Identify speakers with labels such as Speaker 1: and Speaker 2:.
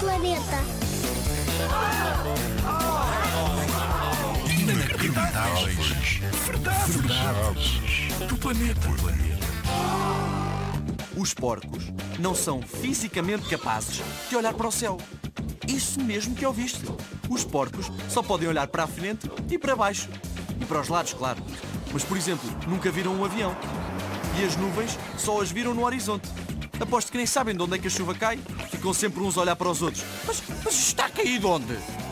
Speaker 1: planeta.
Speaker 2: Inacreditáveis. Verdades do planeta.
Speaker 3: Os porcos não são fisicamente capazes de olhar para o céu. Isso mesmo que ouviste. Os porcos só podem olhar para a frente e para baixo. E para os lados, claro. Mas, por exemplo, nunca viram um avião. E as nuvens só as viram no horizonte. Aposto que nem sabem de onde é que a chuva cai. Ficam sempre uns a olhar para os outros. Mas está a cair de onde?